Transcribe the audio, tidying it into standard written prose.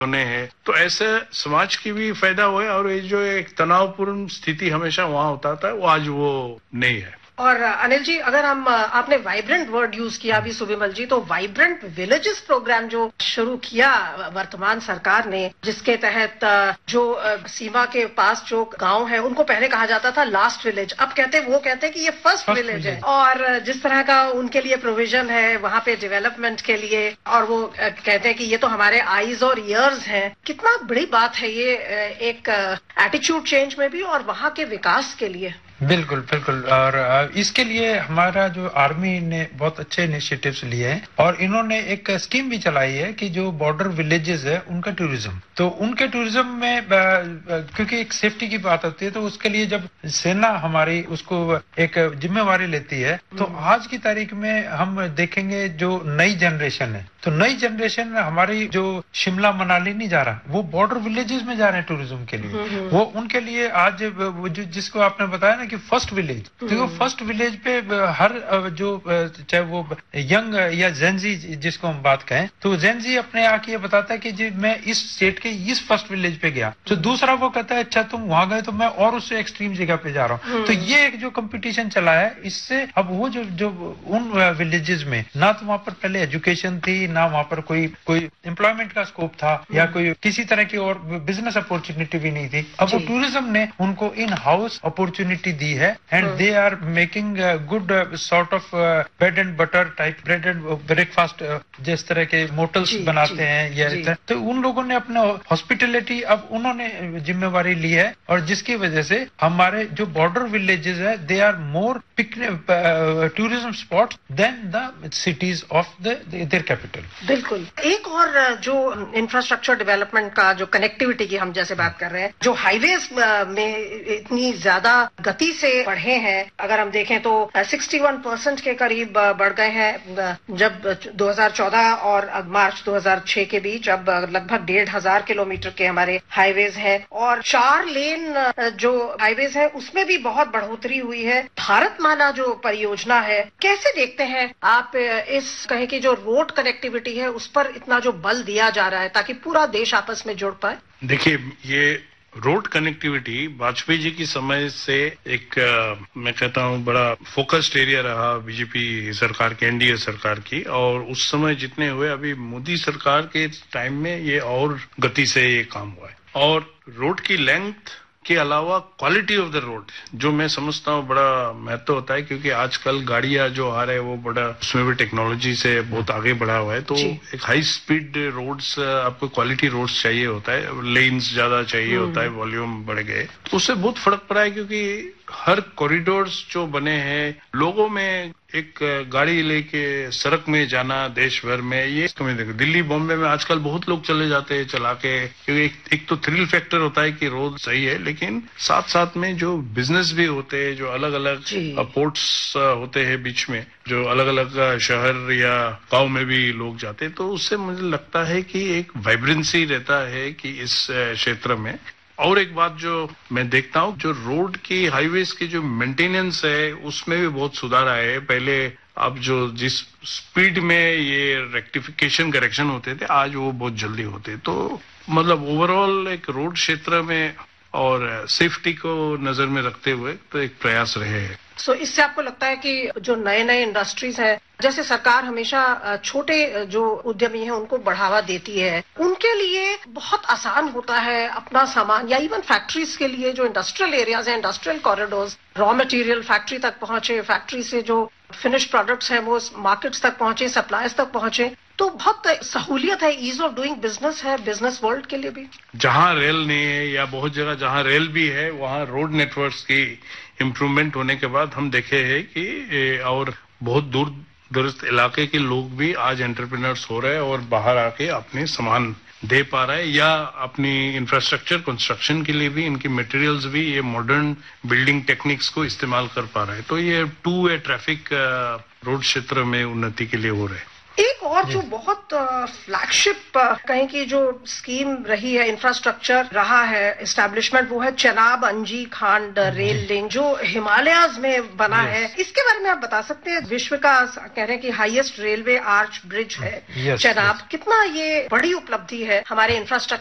बने हैं, तो ऐसे समाज की भी फायदा हुआ और ये जो एक तनावपूर्ण स्थिति हमेशा वहाँ होता था वो आज वो नहीं है। और अनिल जी, अगर हम आपने वाइब्रेंट वर्ड यूज किया अभी सुविमल जी, तो वाइब्रेंट विलेजेस प्रोग्राम जो शुरू किया वर्तमान सरकार ने, जिसके तहत जो सीमा के पास जो गांव है उनको पहले कहा जाता था लास्ट विलेज, अब वो कहते हैं कि ये फर्स्ट विलेज है। और जिस तरह का उनके लिए प्रोविजन है वहाँ पे डेवलपमेंट के लिए, और वो कहते हैं कि ये तो हमारे आईज और ईयर्स हैं। कितना बड़ी बात है ये एक एटीट्यूड चेंज में भी और वहाँ के विकास के लिए। बिल्कुल बिल्कुल। और इसके लिए हमारा जो आर्मी ने बहुत अच्छे इनिशिएटिव्स लिए हैं और इन्होंने एक स्कीम भी चलाई है कि जो बॉर्डर विलेजेस है उनका टूरिज्म, तो उनके टूरिज्म में क्योंकि एक सेफ्टी की बात होती है, तो उसके लिए जब सेना हमारी उसको एक जिम्मेवारी लेती है, तो आज की तारीख में हम देखेंगे जो नई जनरेशन है, तो नई जनरेशन हमारी जो शिमला मनाली नहीं जा रहा, वो बॉर्डर विलेजेस में जा रहे हैं टूरिज्म के लिए। वो उनके लिए आज जिसको आपने बताया ना कि फर्स्ट विलेज, तो फर्स्ट विलेज पे हर जो चाहे वो यंग या जेनजी जिसको हम बात कहें, तो जेनजी अपने आके ये बताता है कि जी मैं इस स्टेट के इस फर्स्ट विलेज पे गया, तो दूसरा वो कहता है अच्छा तुम वहां गए तो मैं और उससे एक्सट्रीम जगह पे जा रहा हूँ। तो ये एक जो कंपटीशन चला है, इससे अब वो जो उन विलेजेस में ना तो वहां पर पहले एजुकेशन थी, ना वहां पर कोई एम्प्लॉयमेंट का स्कोप था या कोई किसी तरह की और बिजनेस अपॉर्चुनिटी भी नहीं थी, अब वो टूरिज्म ने उनको इन हाउस अपॉर्चुनिटी दी है and they are making good sort of bread and butter type bread and breakfast, जिस तरह के मोटल्स बनाते हैं या तो उन लोगों ने अपना हॉस्पिटलिटी अब उन्होंने जिम्मेवारी ली है, और जिसकी वजह से हमारे जो बॉर्डर विलेजेस है they are more tourism spot then the cities of their capital. बिल्कुल। एक और जो इंफ्रास्ट्रक्चर डेवलपमेंट का जो कनेक्टिविटी की हम जैसे बात कर रहे हैं, जो हाईवेज में इतनी ज्यादा गति से बढ़े हैं, अगर हम देखें तो 61% के करीब बढ़ गए हैं जब 2014 और मार्च 2006 के बीच, अब लगभग 1,500 किलोमीटर के हमारे हाईवेज हैं, और 4 लेन जो हाईवेज है उसमें भी बहुत बढ़ोतरी हुई है। भारतमाला जो परियोजना है, कैसे देखते हैं आप इस कहें कि जो रोड कनेक्टिविटी है उस पर इतना जो बल दिया जा रहा है ताकि पूरा देश आपस में जुड़ पाए? देखिए, ये रोड कनेक्टिविटी वाजपेयी जी की समय से एक मैं कहता हूँ बड़ा फोकस्ड एरिया रहा बीजेपी सरकार की, एनडीए सरकार की, और उस समय जितने हुए, अभी मोदी सरकार के टाइम में ये और गति से ये काम हुआ है। और रोड की लेंथ के अलावा क्वालिटी ऑफ द रोड, जो मैं समझता हूँ बड़ा महत्व होता है, क्योंकि आजकल गाड़ियां जो आ रहे हैं वो बड़ा उसमें भी टेक्नोलॉजी से बहुत आगे बढ़ा हुआ है, तो एक हाई स्पीड रोड्स, आपको क्वालिटी रोड्स चाहिए होता है, लेन्स ज्यादा चाहिए होता है, वॉल्यूम बढ़ गए, तो उससे बहुत फर्क पड़ा है। क्योंकि हर कॉरिडोर्स जो बने हैं, लोगों में एक गाड़ी लेके सड़क में जाना देश भर में, ये कमी देखो। दिल्ली बॉम्बे में आजकल बहुत लोग चले जाते हैं चला के, क्योंकि एक तो थ्रिल फैक्टर होता है कि रोड सही है, लेकिन साथ साथ में जो बिजनेस भी होते हैं, जो अलग अलग पोर्ट्स होते हैं बीच में, जो अलग अलग शहर या गांव में भी लोग जाते हैं, तो उससे मुझे लगता है कि एक वाइब्रेंसी रहता है कि इस क्षेत्र में। और एक बात जो मैं देखता हूँ, जो रोड की हाईवेज की जो मेंटेनेंस है उसमें भी बहुत सुधार आया है। पहले अब जो जिस स्पीड में ये रेक्टिफिकेशन करेक्शन होते थे, आज वो बहुत जल्दी होते, तो मतलब ओवरऑल एक रोड क्षेत्र में और सेफ्टी को नजर में रखते हुए तो एक प्रयास रहे हैं। इससे आपको लगता है कि जो नए नए इंडस्ट्रीज हैं, जैसे सरकार हमेशा छोटे जो उद्यमी हैं उनको बढ़ावा देती है, उनके लिए बहुत आसान होता है अपना सामान, या इवन फैक्ट्रीज के लिए जो इंडस्ट्रियल एरियाज हैं, industrial corridors, raw material factory तक पहुंचे, फैक्ट्री से जो फिनिश प्रोडक्ट्स हैं वो मार्केट्स तक पहुंचे, सप्लायर्स तक पहुंचे, तो बहुत सहूलियत है, ईज ऑफ डूइंग बिजनेस है बिजनेस वर्ल्ड के लिए भी। जहां रेल नहीं है या बहुत जगह जहां रेल भी है, वहां रोड नेटवर्क्स की इम्प्रूवमेंट होने के बाद हम देखे हैं कि और बहुत दूर दूरस्थ इलाके के लोग भी आज एंटरप्रेन्योर्स हो रहे हैं और बाहर आके अपने सामान दे पा रहा है, या अपनी इंफ्रास्ट्रक्चर कंस्ट्रक्शन के लिए भी इनकी मटेरियल्स भी ये मॉडर्न बिल्डिंग टेक्निक्स को इस्तेमाल कर पा रहा है। तो ये टू वे ट्रैफिक रोड क्षेत्र में उन्नति के लिए हो रहे हैं। एक और जो बहुत फ्लैगशिप कहीं की जो स्कीम रही है, इंफ्रास्ट्रक्चर रहा है एस्टैब्लिशमेंट, वो है चेनाब अंजी खांड रेल लिंक जो हिमालयाज में बना है। इसके बारे में आप बता सकते हैं? विश्व का कह रहे हैं कि हाईएस्ट रेलवे आर्च ब्रिज है चेनाब। कितना ये बड़ी उपलब्धि है हमारे इंफ्रास्ट्रक्चर